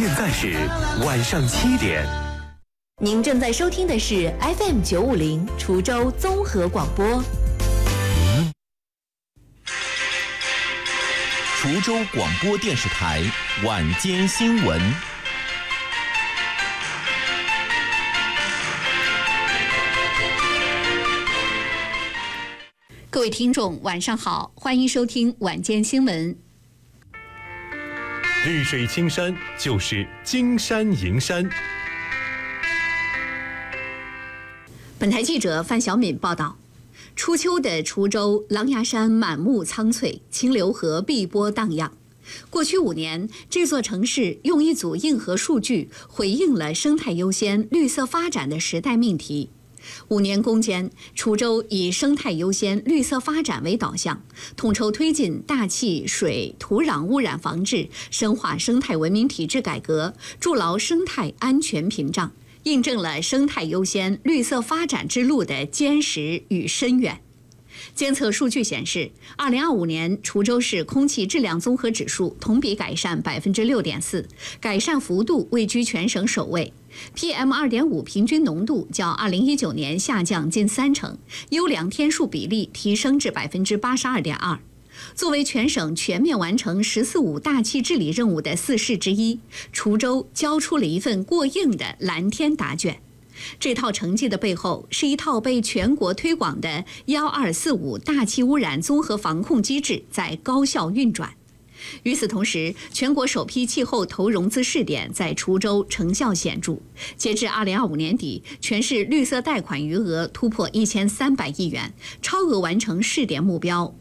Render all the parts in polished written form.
现在是晚上7点。 您正在收听的是 FM 950滁州综合广播。 滁州广播电视台晚间新闻。 各位听众晚上好，欢迎收听晚间新闻。 绿水青山就是金山银山。 本台记者范小敏报道，初秋的滁州狼牙山满目苍翠，清流河碧波荡漾。过去5年，这座城市用一组硬核数据回应了生态优先、绿色发展的时代命题。5年攻坚，滁州以生态优先、绿色发展为导向，统筹推进大气、水、土壤污染防治，深化生态文明体制改革，筑牢生态安全屏障，印证了生态优先、绿色发展之路的坚实与深远。监测数据显示，2025年滁州市空气质量综合指数同比改善6.4%，改善幅度位居全省首位。PM2.5 平均浓度较2019年下降近30%，优良天数比例提升至82.2%。作为全省全面完成“十四五”大气治理任务的4市之一，滁州交出了一份过硬的蓝天答卷。这套成绩的背后，是一套被全国推广的1245大气污染综合防控机制在高效运转。与此同时，全国首批气候投融资试点在滁州成效显著。截至2025年底，全市绿色贷款余额突破1300亿元，超额完成试点目标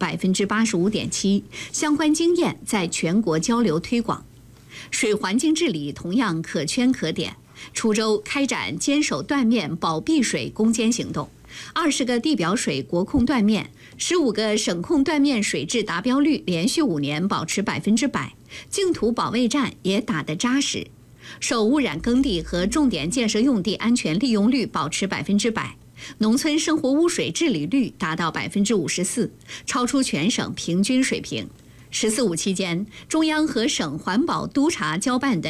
85.7%，相关经验在全国交流推广。水环境治理同样可圈可点。滁州开展坚守断面保碧水攻坚行动，20个地表水国控断面，15个省控断面水质达标率连续5年保持100%，净土保卫战也打得扎实，受污染耕地和重点建设用地安全利用率保持100%，农村生活污水治理率达到54%，超出全省平均水平。“十四五”期间，中央和省环保督察交办的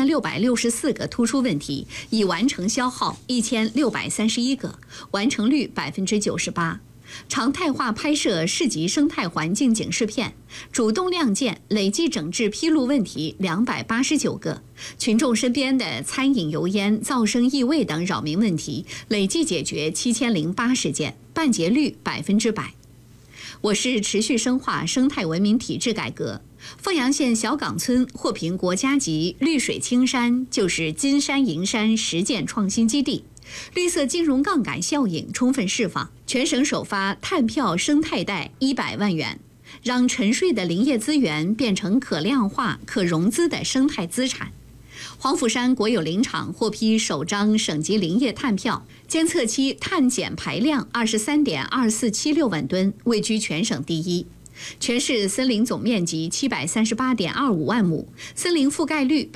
1664个突出问题，已完成消耗1631个，完成率98%。常态化拍摄市级生态环境警示片，主动亮剑，累计整治披露问题289个。群众身边的餐饮油烟、噪声、异味等扰民问题，累计解决7080件，办结率100%。我市持续深化生态文明体制改革。凤阳县小岗村获评国家级绿水青山，就是金山银山实践创新基地，绿色金融杠杆效应充分释放，全省首发碳票生态贷100万元，让沉睡的林业资源变成可量化、可融资的生态资产。黄甫山国有林场获批首张省级林业碳票，监测期碳减排量23.2476万吨，位居全省第一。全市森林总面积738.25万亩，森林覆盖率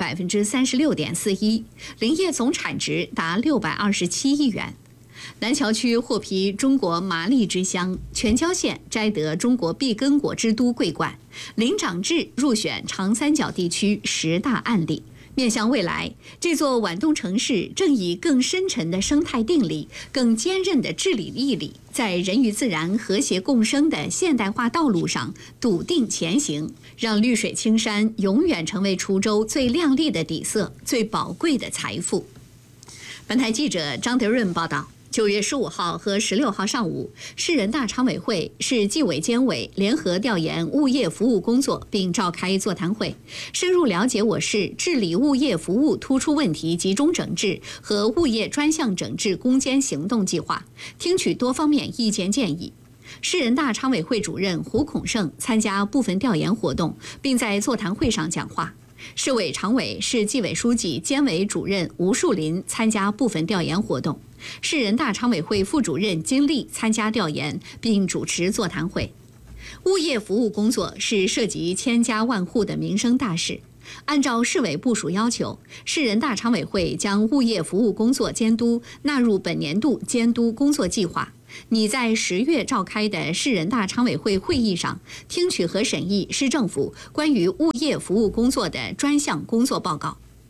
36.41%，林业总产值达627亿元。南桥区获批中国麻栗之乡，全椒县摘得中国碧根果之都桂冠，林长制入选长三角地区10大案例。面向未来，这座皖东城市正以更深沉的生态定力、更坚韧的治理毅力，在人与自然和谐共生的现代化道路上笃定前行，让绿水青山永远成为滁州最亮丽的底色、最宝贵的财富。本台记者张德润报道。9月15号和16号上午，市人大常委会、市纪委监委联合调研物业服务工作，并召开座谈会，深入了解我市治理物业服务突出问题集中整治和物业专项整治攻坚行动计划，听取多方面意见建议。市人大常委会主任胡孔胜参加部分调研活动，并在座谈会上讲话。市委常委、市纪委书记、监委主任吴树林参加部分调研活动。市人大常委会副主任金丽参加调研并主持座谈会。物业服务工作是涉及千家万户的民生大事，按照市委部署要求，市人大常委会将物业服务工作监督纳入本年度监督工作计划。拟在10月召开的市人大常委会会议上，听取和审议市政府关于物业服务工作的专项工作报告。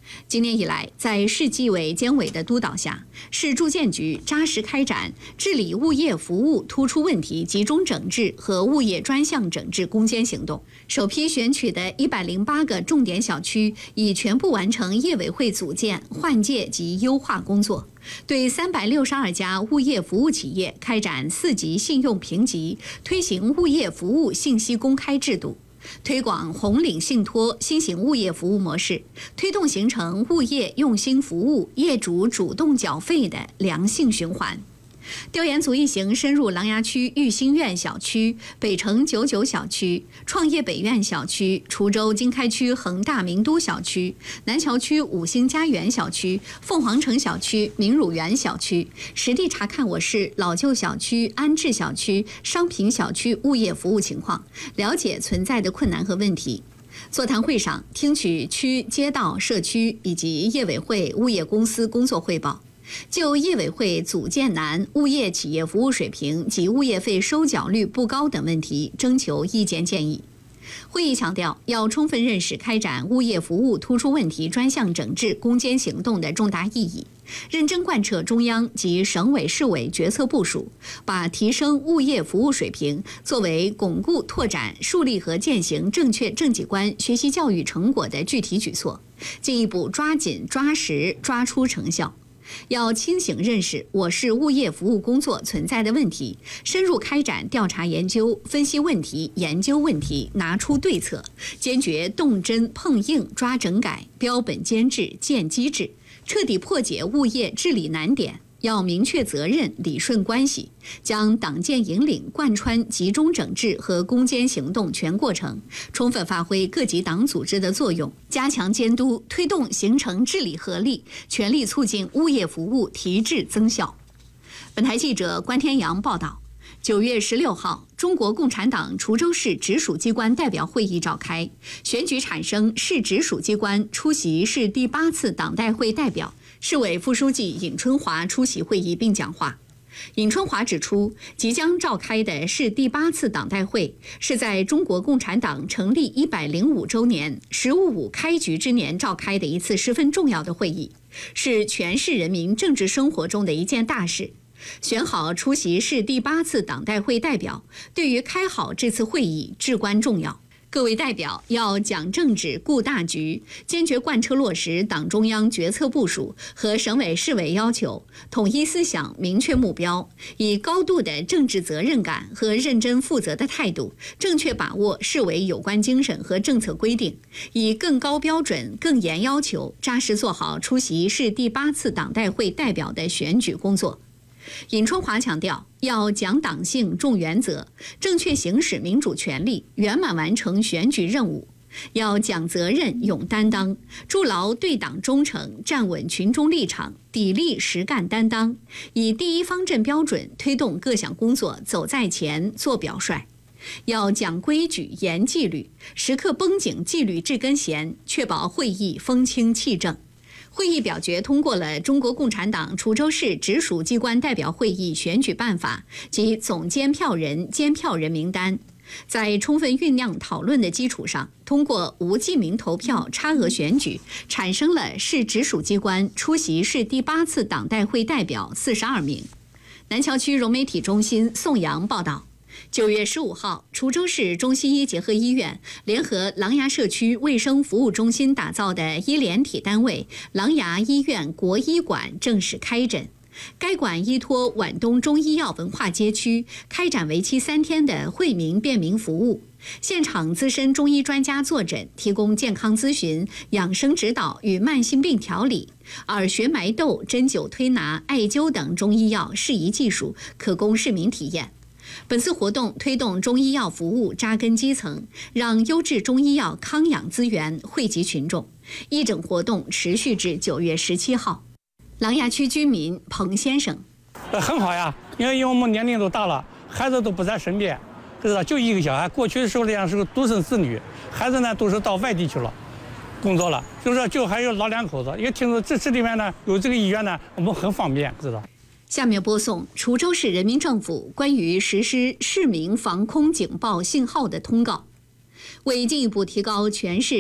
今年以来，在市纪委监委的督导下，市住建局扎实开展治理物业服务突出问题集中整治和物业专项整治攻坚行动。首批选取的108个重点小区已全部完成业委会组建、换届及优化工作，对362家物业服务企业开展4级信用评级，推行物业服务信息公开制度。推广红领信托新型物业服务模式，推动形成物业用心服务、业主主动缴费的良性循环。调研组一行深入琅琊区育新苑小区、北城99小区、创业北苑小区、滁州经开区恒大名都小区、南桥区五星家园小区、凤凰城小区、明乳园小区，实地查看我市老旧小区、安置小区、商品小区物业服务情况，了解存在的困难和问题。座谈会上，听取区、街道、社区以及业委会、物业公司工作汇报，就业委会组建难、物业企业服务水平及物业费收缴率不高等问题征求意见建议。会议强调，要充分认识开展物业服务突出问题专项整治攻坚行动的重大意义，认真贯彻中央及省委市委决策部署，把提升物业服务水平作为巩固拓展、树立和践行正确政绩观学习教育成果的具体举措，进一步抓紧、抓实、抓出成效。要清醒认识我市物业服务工作存在的问题，深入开展调查研究，分析问题、研究问题，拿出对策，坚决动真碰硬抓整改，标本兼治建机制，彻底破解物业治理难点。要明确责任，理顺关系，将党建引领贯穿集中整治和攻坚行动全过程，充分发挥各级党组织的作用，加强监督，推动形成治理合力，全力促进物业服务提质增效。本台记者关天阳报道。9月16号，中国共产党滁州市直属机关代表会议召开，选举产生市直属机关出席市第8次党代会代表。市委副书记尹春华出席会议并讲话。尹春华指出，即将召开的市第8次党代会是在中国共产党成立105周年10.55开局之年召开的一次十分重要的会议，是全市人民政治生活中的一件大事。选好出席市第8次党代会代表，对于开好这次会议至关重要。各位代表要讲政治、顾大局，坚决贯彻落实党中央决策部署和省委市委要求，统一思想，明确目标，以高度的政治责任感和认真负责的态度，正确把握市委有关精神和政策规定，以更高标准、更严要求，扎实做好出席市第8次党代会代表的选举工作。尹春华强调，要讲党性、重原则，正确行使民主权利，圆满完成选举任务；要讲责任、勇担当，筑牢对党忠诚，站稳群众立场，砥砺实干担当，以第一方阵标准推动各项工作走在前、做表率；要讲规矩、严纪律，时刻绷紧纪律治根弦，确保会议风清气正。会议表决通过了中国共产党滁州市直属机关代表会议选举办法及总监票人、监票人名单。在充分酝酿讨论的基础上，通过无记名投票差额选举，产生了市直属机关出席市第8次党代会代表42名。南桥区融媒体中心宋阳报道。9月15号，滁州市中西医结合医院联合琅琊社区卫生服务中心打造的医联体单位琅琊医院国医馆正式开诊。该馆依托皖东中医药文化街区，开展为期3天的惠民便民服务。现场资深中医专家坐诊，提供健康咨询、养生指导与慢性病调理，耳穴埋窦、针灸推拿、艾灸等中医药适宜技术可供市民体验。本次活动推动中医药服务扎根基层，让优质中医药康养资源惠及群众。义诊活动持续至9月17号。琅琊区居民彭先生： 很好呀，因为我们年龄都大了，孩子都不在身边，知道就一个小孩。过去的时候这样是个独生子女，孩子呢都是到外地去了，工作了，就是就还有老两口子。因为听说这里面呢有这个医院呢，我们很方便，知道。 下面播送滁州市人民政府关于实施市民防空警报信号的通告。为进一步提高全市